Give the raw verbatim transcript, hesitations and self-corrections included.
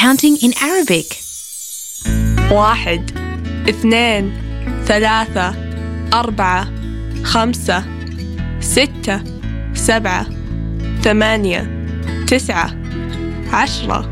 counting in Arabic. واحد، اثنين، ثلاثة، أربعة، خمسة، ستة، سبعة، ثمانية، تسعة، عشرة.